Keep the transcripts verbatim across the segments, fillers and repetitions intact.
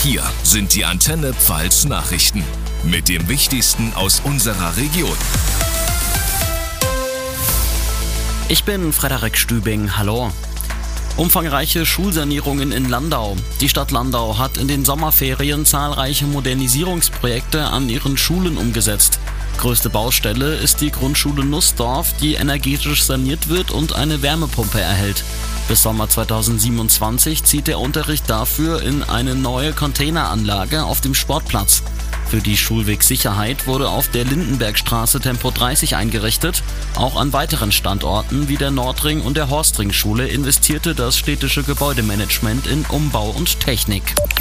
Hier sind die Antenne Pfalz Nachrichten mit dem Wichtigsten aus unserer Region. Ich bin Frederik Stübing, hallo. Umfangreiche Schulsanierungen in Landau. Die Stadt Landau hat in den Sommerferien zahlreiche Modernisierungsprojekte an ihren Schulen umgesetzt. Größte Baustelle ist die Grundschule Nussdorf, die energetisch saniert wird und eine Wärmepumpe erhält. Bis Sommer zweitausendsiebenundzwanzig zieht der Unterricht dafür in eine neue Containeranlage auf dem Sportplatz. Für die Schulwegsicherheit wurde auf der Lindenbergstraße Tempo dreißig eingerichtet. Auch an weiteren Standorten wie der Nordring und der Horstring-Schule investierte das städtische Gebäudemanagement in Umbau und Technik.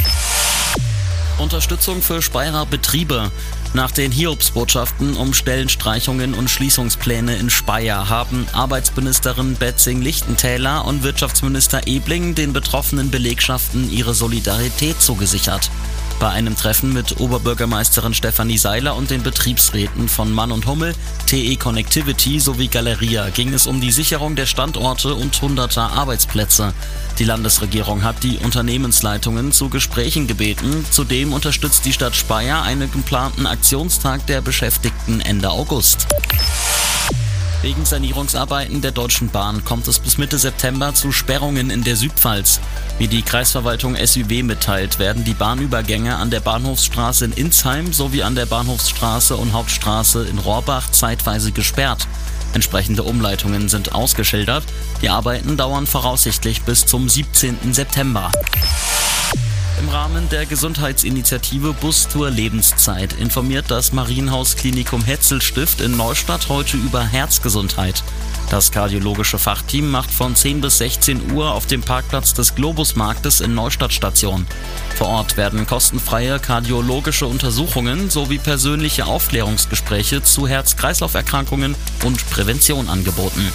Unterstützung für Speyerer Betriebe. Nach den Hiobsbotschaften um Stellenstreichungen und Schließungspläne in Speyer haben Arbeitsministerin Betzing-Lichtentäler und Wirtschaftsminister Ebling den betroffenen Belegschaften ihre Solidarität zugesichert. Bei einem Treffen mit Oberbürgermeisterin Stefanie Seiler und den Betriebsräten von Mann und Hummel, T E Connectivity sowie Galeria ging es um die Sicherung der Standorte und hunderter Arbeitsplätze. Die Landesregierung hat die Unternehmensleitungen zu Gesprächen gebeten. Zudem unterstützt die Stadt Speyer einen geplanten Aktionstag der Beschäftigten Ende August. Wegen Sanierungsarbeiten der Deutschen Bahn kommt es bis Mitte September zu Sperrungen in der Südpfalz. Wie die Kreisverwaltung S Ü W mitteilt, werden die Bahnübergänge an der Bahnhofsstraße in Insheim sowie an der Bahnhofsstraße und Hauptstraße in Rohrbach zeitweise gesperrt. Entsprechende Umleitungen sind ausgeschildert. Die Arbeiten dauern voraussichtlich bis zum siebzehnten September. Im Rahmen der Gesundheitsinitiative Bustour Lebenszeit informiert das Marienhaus Klinikum Hetzelstift in Neustadt heute über Herzgesundheit. Das kardiologische Fachteam macht von zehn bis sechzehn Uhr auf dem Parkplatz des Globusmarktes in Neustadt Station. Vor Ort werden kostenfreie kardiologische Untersuchungen sowie persönliche Aufklärungsgespräche zu Herz-Kreislauf-Erkrankungen und Prävention angeboten.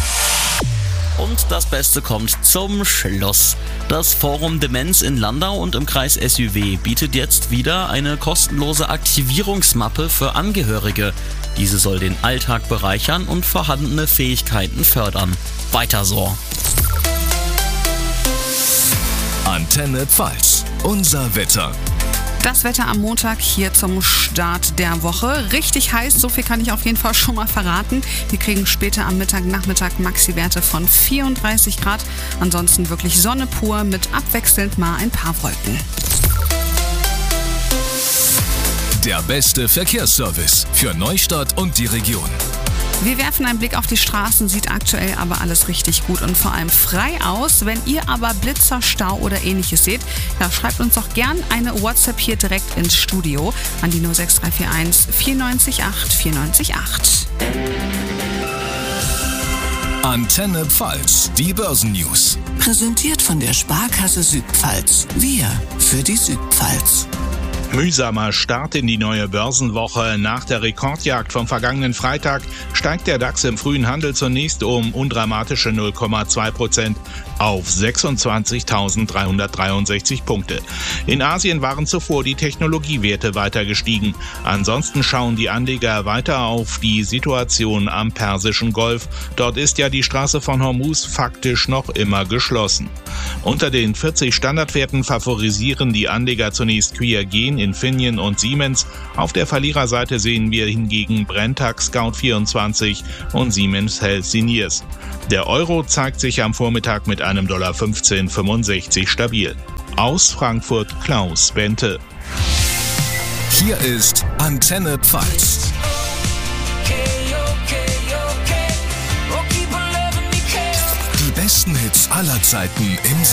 Und das Beste kommt zum Schluss. Das Forum Demenz in Landau und im Kreis S Ü W bietet jetzt wieder eine kostenlose Aktivierungsmappe für Angehörige. Diese soll den Alltag bereichern und vorhandene Fähigkeiten fördern. Weiter so. Antenne Pfalz, unser Wetter. Das Wetter am Montag hier zum Start der Woche. Richtig heiß, so viel kann ich auf jeden Fall schon mal verraten. Wir kriegen später am Mittag, Nachmittag Maxi-Werte von vierunddreißig Grad. Ansonsten wirklich Sonne pur mit abwechselnd mal ein paar Wolken. Der beste Verkehrsservice für Neustadt und die Region. Wir werfen einen Blick auf die Straßen, sieht aktuell aber alles richtig gut und vor allem frei aus. Wenn ihr aber Blitzer, Stau oder ähnliches seht, ja, schreibt uns doch gern eine WhatsApp hier direkt ins Studio an die null sechs drei vier eins vier neun acht vier neun acht. Antenne Pfalz, die Börsennews. Präsentiert von der Sparkasse Südpfalz. Wir für die Südpfalz. Mühsamer Start in die neue Börsenwoche. Nach der Rekordjagd vom vergangenen Freitag steigt der DAX im frühen Handel zunächst um undramatische null Komma zwei Prozent auf sechsundzwanzigtausenddreihundertdreiundsechzig Punkte. In Asien waren zuvor die Technologiewerte weiter gestiegen. Ansonsten schauen die Anleger weiter auf die Situation am Persischen Golf. Dort ist ja die Straße von Hormuz faktisch noch immer geschlossen. Unter den vierzig Standardwerten favorisieren die Anleger zunächst Q R G, Infineon und Siemens. Auf der Verliererseite sehen wir hingegen Brenntag, Scout vierundzwanzig und Siemens Healthineers. Der Euro zeigt sich am Vormittag mit einem Dollar fünfzehn Komma fünfundsechzig stabil. Aus Frankfurt Klaus Bente. Hier ist Antenne Pfalz. Die besten Hits aller Zeiten im